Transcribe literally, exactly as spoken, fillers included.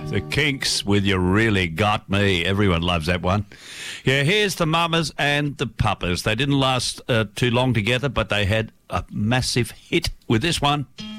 The Kinks with You Really Got Me. Everyone loves that one. Yeah, here's the Mamas and the Papas. They didn't last uh, too long together, but they had a massive hit with this one.